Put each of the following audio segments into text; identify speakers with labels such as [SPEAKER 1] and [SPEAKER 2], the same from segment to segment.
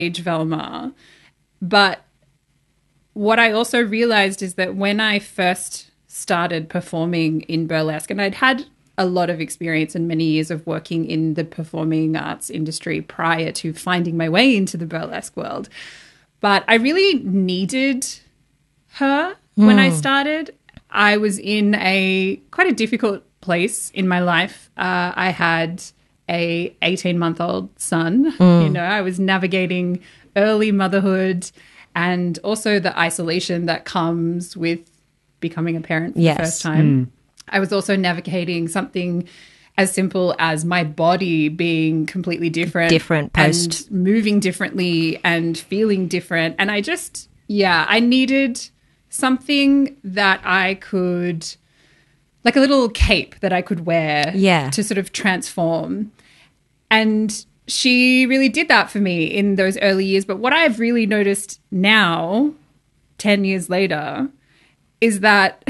[SPEAKER 1] Velma. But what I also realized is that when I first started performing in burlesque, and I'd had a lot of experience and many years of working in the performing arts industry prior to finding my way into the burlesque world, but I really needed her when I started. I was in quite a difficult place in my life. I had a 18-month-old son. You know, I was navigating early motherhood and also the isolation that comes with becoming a parent for the first time. I was also navigating something as simple as my body being completely different
[SPEAKER 2] post,
[SPEAKER 1] and moving differently and feeling different. And I just, I needed something that I could, like a little cape that I could wear to sort of transform. And she really did that for me in those early years. But what I've really noticed now, 10 years later, is that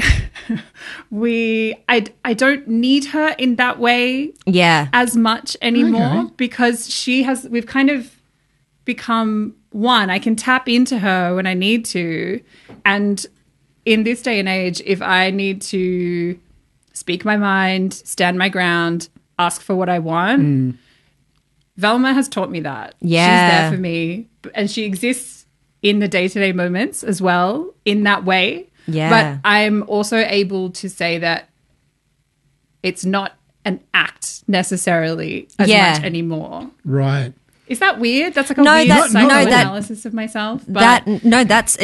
[SPEAKER 1] I don't need her in that way as much anymore because we've kind of become one. I can tap into her when I need to. And in this day and age, if I need to speak my mind, stand my ground, ask for what I want, Velma has taught me that.
[SPEAKER 2] Yeah.
[SPEAKER 1] She's there for me. And she exists in the day-to-day moments as well in that way.
[SPEAKER 2] Yeah.
[SPEAKER 1] But I'm also able to say that it's not an act necessarily as much anymore.
[SPEAKER 3] Right.
[SPEAKER 1] Is that weird? That's like a weird psychoanalysis of myself. But
[SPEAKER 2] that's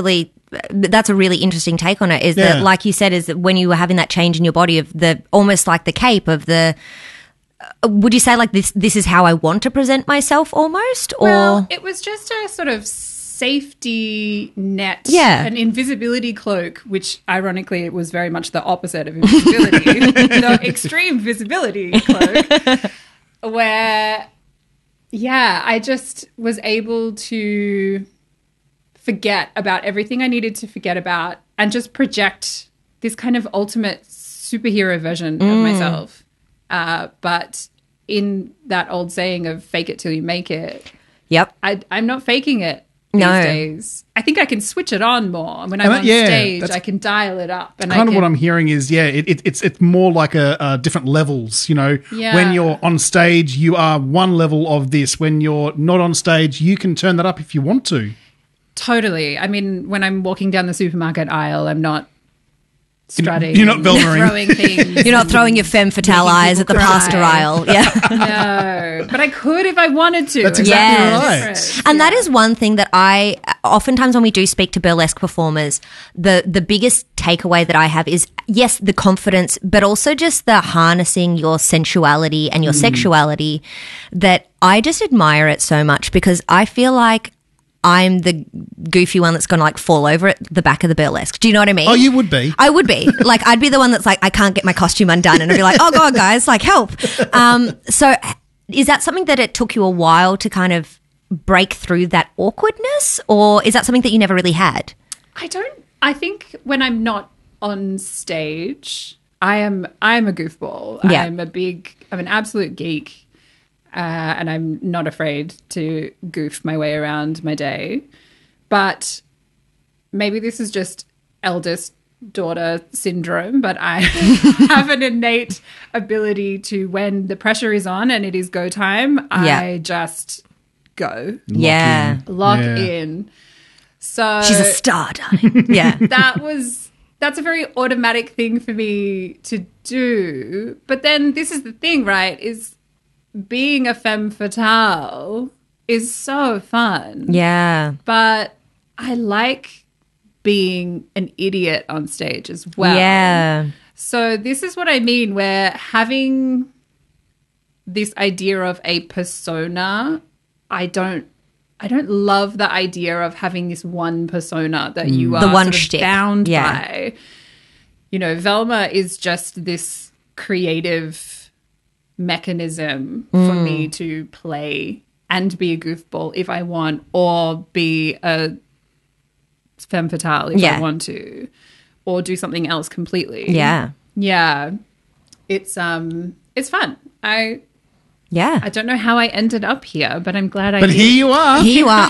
[SPEAKER 2] a really interesting take on it. Is that, like you said, is that when you were having that change in your body of the almost like the cape of the. Would you say like this is how I want to present myself almost? Or
[SPEAKER 1] well, it was just a sort of safety net, an invisibility cloak, which ironically it was very much the opposite of invisibility, the extreme visibility cloak, where I just was able to forget about everything I needed to forget about and just project this kind of ultimate superhero version of myself. But in that old saying of fake it till you make it, I'm not faking it these days. I think I can switch it on more. When I'm on stage, I can dial it up. And
[SPEAKER 3] kind of what I'm hearing is, it's more like a different levels, you know. Yeah. When you're on stage, you are one level of this. When you're not on stage, you can turn that up if you want to.
[SPEAKER 1] Totally. I mean, when I'm walking down the supermarket aisle, I'm not strutting.
[SPEAKER 3] You're not Velma-ing.
[SPEAKER 1] Throwing things.
[SPEAKER 2] You're not throwing your femme fatale eyes at the pasta aisle. Yeah.
[SPEAKER 1] No. But I could if I wanted to.
[SPEAKER 3] That's exactly right.
[SPEAKER 2] And that is one thing that I oftentimes when we do speak to burlesque performers, the biggest takeaway that I have is, yes, the confidence, but also just the harnessing your sensuality and your sexuality, that I just admire it so much because I feel like I'm the goofy one that's going to like fall over at the back of the burlesque. Do you know what I mean?
[SPEAKER 3] Oh, you would be.
[SPEAKER 2] I would be. Like, I'd be the one that's like, I can't get my costume undone. And I'd be like, oh, God, guys, like, help. So is that something that it took you a while to kind of break through that awkwardness? Or is that something that you never really had?
[SPEAKER 1] I think when I'm not on stage, I'm a goofball.
[SPEAKER 2] Yeah.
[SPEAKER 1] I'm an absolute geek. And I'm not afraid to goof my way around my day. But maybe this is just eldest daughter syndrome, but I have an innate ability to, when the pressure is on and it is go time, I just go. Lock in. So
[SPEAKER 2] she's a star, darling. Yeah.
[SPEAKER 1] That's a very automatic thing for me to do. But then this is the thing, right, is being a femme fatale is so fun.
[SPEAKER 2] Yeah.
[SPEAKER 1] But I like being an idiot on stage as well.
[SPEAKER 2] Yeah.
[SPEAKER 1] So this is what I mean, where having this idea of a persona, I don't love the idea of having this one persona that you are
[SPEAKER 2] the one
[SPEAKER 1] sort of bound by. You know, Velma is just this creative mechanism for me to play and be a goofball if I want, or be a femme fatale if I want to, or do something else completely.
[SPEAKER 2] Yeah.
[SPEAKER 1] Yeah. It's fun.
[SPEAKER 2] Yeah.
[SPEAKER 1] I don't know how I ended up here, but I'm glad I
[SPEAKER 3] But
[SPEAKER 1] did.
[SPEAKER 3] here you are.
[SPEAKER 2] Here you are.